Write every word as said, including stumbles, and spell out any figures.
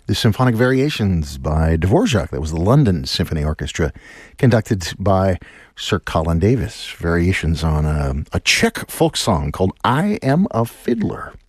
The Symphonic Variations by Dvorak. That was the London Symphony Orchestra, conducted by Sir Colin Davis. Variations on a, a Czech folk song called I Am a Fiddler.